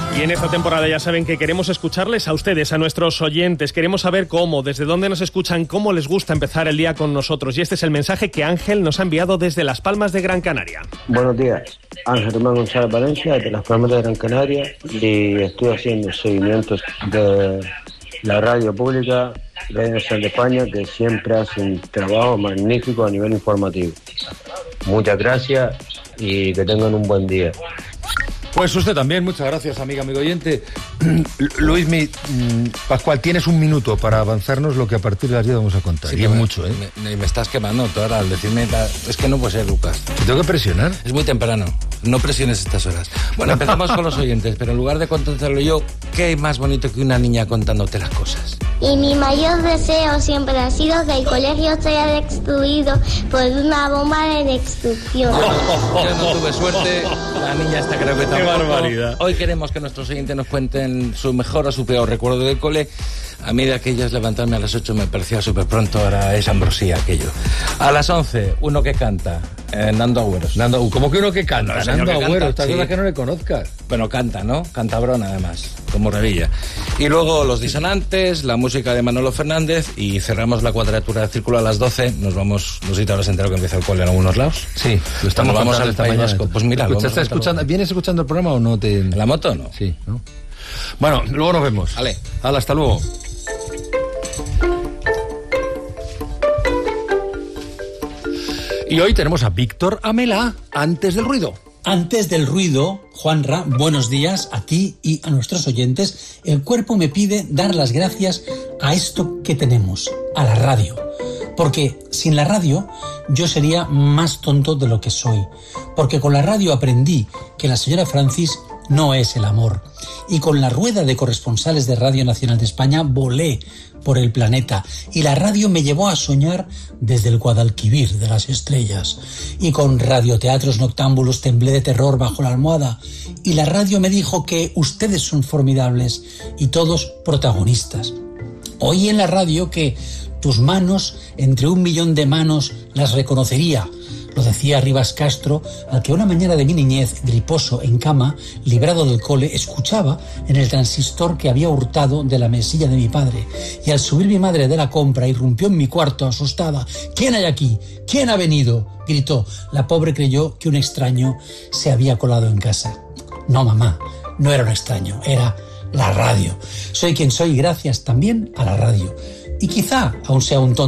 Y en esta temporada ya saben que queremos escucharles a ustedes, a nuestros oyentes. Queremos saber cómo, desde dónde nos escuchan, cómo les gusta empezar el día con nosotros. Y este es el mensaje que Ángel nos ha enviado desde Las Palmas de Gran Canaria. Buenos días, Ángel Román González Valencia, de Las Palmas de Gran Canaria, y estoy haciendo seguimientos de la radio pública, Radio Nacional de España, que siempre hace un trabajo magnífico a nivel informativo. Muchas gracias y que tengan un buen día. Pues usted también, muchas gracias, amigo oyente. Luismi, Pascual, tienes un minuto para avanzarnos lo que a partir de las 10 vamos a contar. Sí, y es mucho, ¿eh? Me estás quemando ahora al decirme... Es que no puede ser, Lucas. ¿Te tengo que presionar? Es muy temprano. No presiones estas horas. Bueno, empezamos con los oyentes, pero en lugar de contártelo yo, ¿qué más bonito que una niña contándote las cosas? Y mi mayor deseo siempre ha sido que el colegio sea destruido por una bomba de destrucción. Yo no tuve suerte, la niña está creo que tampoco. ¡Qué barbaridad! Hoy queremos que nuestros oyentes nos cuenten su mejor o su peor recuerdo del cole. A mí de aquellas levantarme a las 8 me parecía súper pronto, ahora es ambrosía aquello. A las 11, uno que canta, Nando Agüeros. ¿Cómo que uno que canta? No, Nando Agüeros, estas sí. cosas que no le conozcas. Bueno, canta, ¿no? Cantabrón además, como Revilla. Y luego los disonantes, la música de Manolo Fernández y cerramos la cuadratura del círculo a las 12. Nos vamos, no sé si te habrás enterado que empieza el cole en algunos lados. Sí, lo estamos vamos al esta País mañana. Vasco. Pues mira, ¿Vienes escuchando el programa o no te...? ¿La moto no? Sí, ¿no? Bueno, luego nos vemos. Vale. Hala, hasta luego. Y hoy tenemos a Víctor Amela, antes del ruido. Antes del ruido, Juanra, buenos días a ti y a nuestros oyentes. El cuerpo me pide dar las gracias a esto que tenemos, a la radio. Porque sin la radio yo sería más tonto de lo que soy. Porque con la radio aprendí que la señora Francis no es el amor. Y con la rueda de corresponsales de Radio Nacional de España volé por el planeta. Y la radio me llevó a soñar desde el Guadalquivir de las estrellas. Y con radioteatros noctámbulos temblé de terror bajo la almohada. Y la radio me dijo que ustedes son formidables y todos protagonistas. Oí en la radio que tus manos, entre 1 millón de manos, las reconocería. Lo decía Rivas Castro, al que una mañana de mi niñez, griposo en cama, librado del cole, escuchaba en el transistor que había hurtado de la mesilla de mi padre. Y al subir mi madre de la compra, irrumpió en mi cuarto asustada. ¿Quién hay aquí? ¿Quién ha venido?, gritó. La pobre creyó que un extraño se había colado en casa. No, mamá, no era un extraño, era la radio. Soy quien soy gracias también a la radio. Y quizá aún sea un tonto